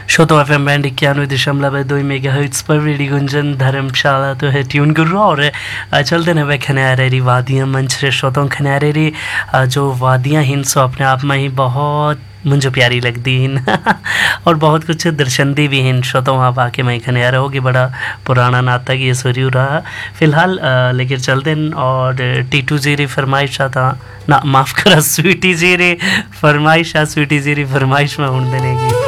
श्रोतो FM band 91.2 megahertz पर radio Gunjan धर्मशाला तो है ट्यून कर रहा और चलते न वे खनैरेरी वादियाँ मंच रे श्रोतों खनैरेरी जो वादियाँ हिन सो अपने आप में ही बहुत मुझे प्यारी लगती हिन और बहुत कुछ दर्शनती भी हिन श्रोतों आप आके मैं खनैर होगी बड़ा पुराना नाता की ये सूर्य रहा फ़िलहाल लेकर चलते हैं और टीटू जी री फरमाइश आता ना माफ़ करा स्वीटी जी री फरमाइश आ स्वीटी जी री फरमाइश में उड़ देने की